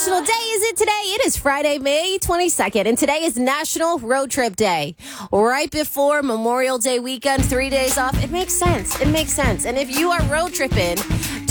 national day is it today? It is Friday, May 22nd, and today is National Road Trip Day. Right before Memorial Day weekend, 3 days off. It makes sense. And if you are road tripping,